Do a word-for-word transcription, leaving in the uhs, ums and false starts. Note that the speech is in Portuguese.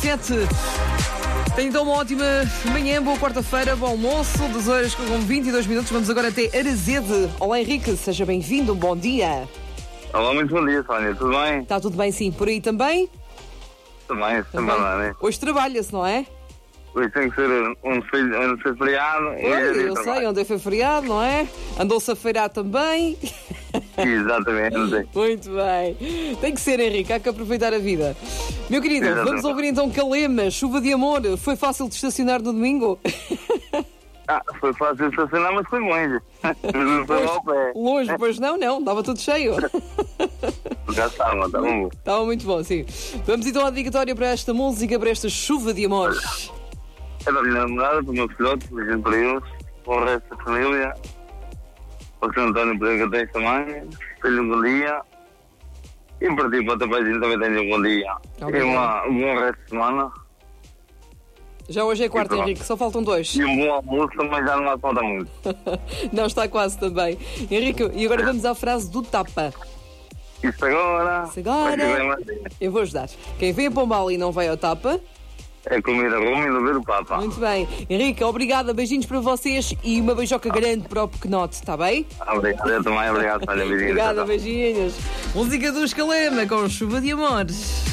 sete. Tenho então uma ótima manhã, boa quarta-feira, bom almoço, das horas com vinte e dois minutos. Vamos agora até Arazede. Olá, Henrique, seja bem-vindo, um bom dia. Olá, muito bom dia, Sónia, tudo bem? Está tudo bem, sim, por aí também? Também, também, lá, né? Hoje trabalha-se, não é? Hoje tem que ser um, fe- um fe- feriado. e Olha, é dia de eu sei, trabalho. ontem foi feriado, não é? Andou-se a feirar também. Exatamente, Muito bem. Tem que ser, Henrique, há que aproveitar a vida. Meu querido, Exatamente. vamos ouvir então Calema, Chuva de Amor. Foi fácil de estacionar no domingo? Ah, foi fácil de estacionar, mas foi longe. Não foi ao pé. Longe, pois não, não, estava tudo cheio. Já estava, estava bom. Estava muito bom, sim. Vamos então à dedicatória para esta música, para esta Chuva de Amor. É da minha namorada, para o meu filhote, beijinho para eles, para o resto da família, para o Sr. António Pereira que tens também, tenho um bom dia. E para ti, para o teu paizinho, também tenho um bom dia. Obrigado. E uma, um bom resto de semana. Já hoje é quarta, E pronto. Henrique, só faltam dois. E um bom almoço, também já não há falta muito. Não, está quase também. Henrique, e agora vamos à frase do tapa. Isso agora. Isso agora. vai ser bem mais dia. Eu vou ajudar. Quem vem a Pombal e não vai ao tapa. É comida Roma e não ver o Papa. Muito bem. Henrique, obrigada, beijinhos para vocês e uma beijoca grande para o pequenote, está bem? Obrigado, eu também, obrigado, Sónia. Beijinhos. Obrigada, beijinhos. Música dos Calema com Chuva de Amor.